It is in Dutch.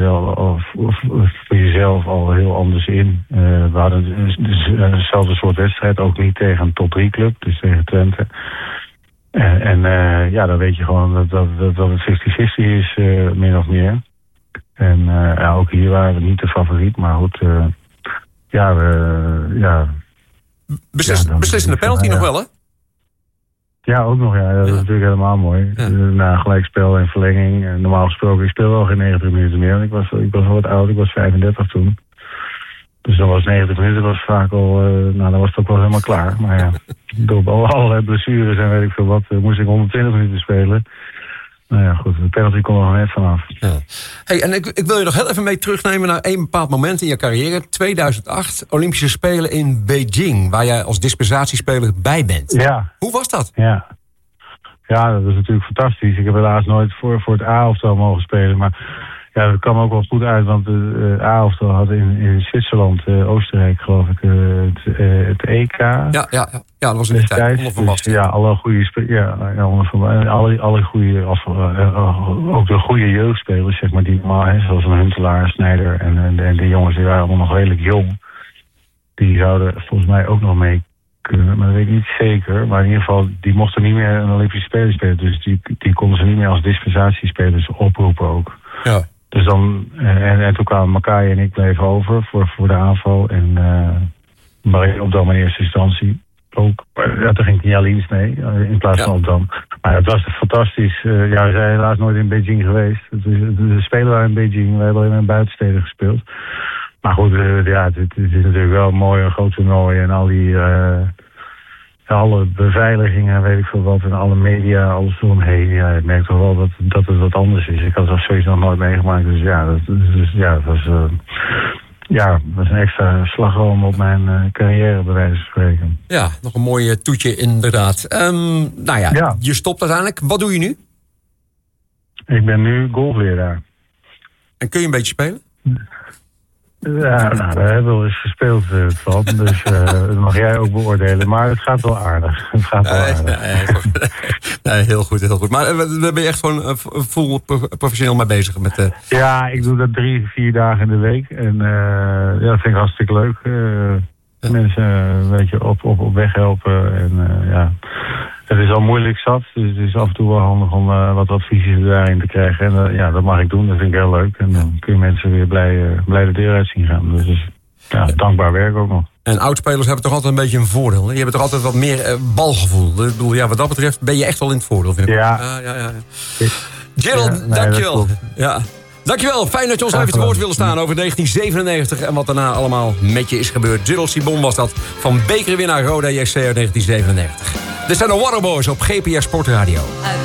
voor jezelf al heel anders in. We hadden dezelfde soort wedstrijd, ook niet tegen een top 3 club, dus tegen Twente. Dan weet je gewoon dat het 50-50 is, min of meer. En ook hier waren we niet de favoriet, maar goed, beslissende penalty nog wel, hè? Ja, ook nog, ja. Dat is natuurlijk helemaal mooi. Ja. Na gelijkspel en verlenging. Normaal gesproken, ik speel wel geen 90 minuten meer. Ik was al wat oud, ik was 35 toen. Dus dan was 90 minuten was vaak al... dan was het ook wel helemaal klaar. Maar ja, door allerlei blessures en weet ik veel wat... moest ik 120 minuten spelen. Nou ja, goed, de penalty kon er nog net vanaf. Ja. Hey, en ik wil je nog heel even mee terugnemen naar één bepaald moment in je carrière. 2008, Olympische Spelen in Beijing, waar jij als dispensatiespeler bij bent. Ja. Hoe was dat? Ja, dat is natuurlijk fantastisch. Ik heb helaas nooit voor het A-elftal mogen spelen, maar ja, dat kwam ook wel goed uit, want de A-elftal had in Zwitserland, Oostenrijk, geloof ik, het EK. Ja, dat was in de tijd. Onder Van Basten. Ja, alle goede alle goede, ook de goede jeugdspelers, zeg maar, die normaal, zoals een Huntelaar, Sneijder en de jongens, die waren allemaal nog redelijk jong. Die zouden volgens mij ook nog mee kunnen, maar dat weet ik niet zeker. Maar in ieder geval, die mochten niet meer een Olympische Spelen spelen, dus die konden ze niet meer als dispensatiespelers oproepen ook. Ja. Dus dan, en toen kwamen Makai en ik bleven over voor de aanval. En Marie Opdam in eerste instantie ook. Ja, toen ging Jalins mee in plaats van Opdam. Maar het was fantastisch. We zijn helaas nooit in Beijing geweest. De spelen waren in Beijing. We hebben alleen maar in buitensteden gespeeld. Maar goed, het is natuurlijk wel een mooi en groot toernooi. En al die... alle beveiligingen, weet ik veel wat, en alle media, alles eromheen. Ja, ik merk toch wel dat het wat anders is. Ik had dat sowieso nog nooit meegemaakt. Dus dat was een extra slagroom op mijn carrière, bij wijze van spreken. Ja, nog een mooi toetje inderdaad. Je stopt uiteindelijk. Wat doe je nu? Ik ben nu golfleraar. En kun je een beetje spelen? Ja, daar hebben we wel eens gespeeld van. Dus dat mag jij ook beoordelen. Maar het gaat wel aardig. Nee, heel goed. Maar daar ben je echt gewoon full professioneel mee bezig? Ja, ik doe dat 3-4 dagen in de week. En dat vind ik hartstikke leuk. Mensen een beetje op weg helpen. En het is al moeilijk zat. Dus het is af en toe wel handig om wat adviezen daarin te krijgen. En dat mag ik doen. Dat vind ik heel leuk. En dan kun je mensen weer blij de deur uit zien gaan. Dus dankbaar werk ook nog. En oudspelers hebben toch altijd een beetje een voordeel. Die hebben toch altijd wat meer balgevoel. Ik bedoel, wat dat betreft ben je echt wel in het voordeel, vind ik. Ja. Gerald, dankjewel. Ja. Dankjewel, fijn dat je ons even te woord wilde staan over 1997 en wat daarna allemaal met je is gebeurd. Gerald Sibon was dat, van bekerwinnaar Roda JC uit 1997. Dit zijn de Waterboys op GPS Sportradio.